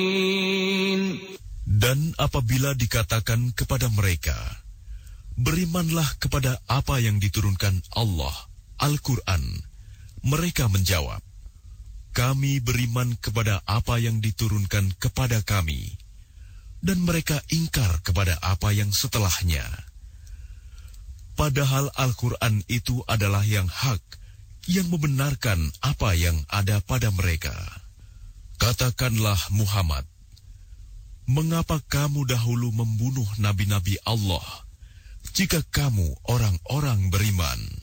Dan apabila dikatakan kepada mereka, berimanlah kepada apa yang diturunkan Allah, Al-Quran, mereka menjawab, kami beriman kepada apa yang diturunkan kepada kami, dan mereka ingkar kepada apa yang setelahnya. Padahal Al-Quran itu adalah yang hak, yang membenarkan apa yang ada pada mereka. Katakanlah Muhammad, mengapa kamu dahulu membunuh nabi-nabi Allah, jika kamu orang-orang beriman?